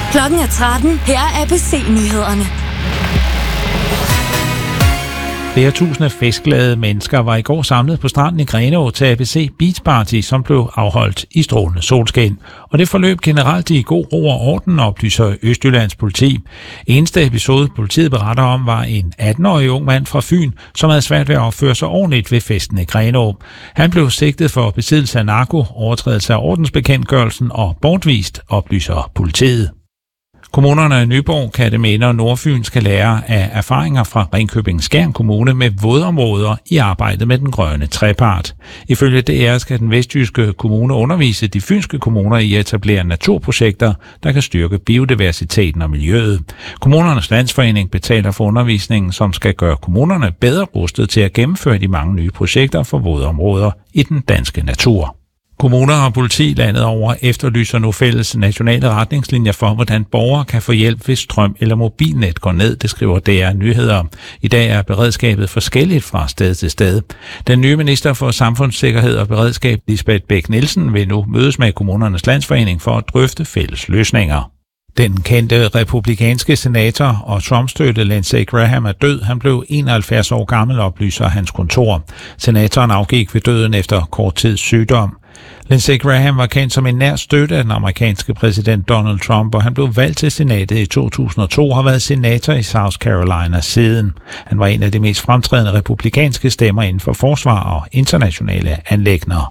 Klokken er 13. Her er ABC-nyhederne. Flere tusinde festglade mennesker var i går samlet på stranden i Grenaa til ABC Beach Party, som blev afholdt i strålende solskin. Og det forløb generelt i god ro og orden, oplyser Østjyllands politi. Eneste episode, politiet beretter om, var en 18-årig ung mand fra Fyn, som havde svært ved at opføre sig ordentligt ved festen i Grenaa. Han blev sigtet for besiddelse af narko, overtrædelse af ordensbekendtgørelsen og bortvist, oplyser politiet. Kommunerne i Nyborg, Katteminde og Nordfyn skal lære af erfaringer fra Ringkøbing-Skjern Kommune med vådområder i arbejdet med den grønne trepart. Ifølge DR skal den vestjyske kommune undervise de fynske kommuner i at etablere naturprojekter, der kan styrke biodiversiteten og miljøet. Kommunernes Landsforening betaler for undervisningen, som skal gøre kommunerne bedre rustet til at gennemføre de mange nye projekter for vådområder i den danske natur. Kommuner og politi landet over efterlyser nu fælles nationale retningslinjer for, hvordan borgere kan få hjælp, hvis strøm eller mobilnet går ned, det skriver DR Nyheder. I dag er beredskabet forskelligt fra sted til sted. Den nye minister for Samfundssikkerhed og Beredskab, Lisbeth Bech-Nielsen, vil nu mødes med Kommunernes Landsforening for at drøfte fælles løsninger. Den kendte republikanske senator og Trump-støtte Lindsey Graham er død. Han blev 71 år gammel, oplyser hans kontor. Senatoren afgik ved døden efter kort tids sygdom. Lindsey Graham var kendt som en nær støtte af den amerikanske præsident Donald Trump, og han blev valgt til senatet i 2002 og har været senator i South Carolina siden. Han var en af de mest fremtrædende republikanske stemmer inden for forsvar og internationale anliggender.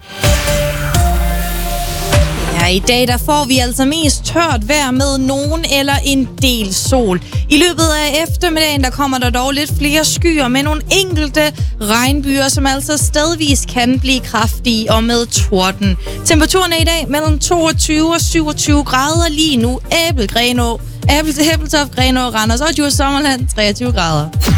Ja, i dag der får vi altså mest tørt vejr med nogen eller en del sol. I løbet af eftermiddagen der kommer der dog lidt flere skyer med nogle enkelte regnbyer, som altså stedvis kan blive kraftige og med torden. Temperaturen er i dag mellem 22 og 27 grader lige nu. Æbeltoft, Grenaa, Randers og Djursland 23 grader.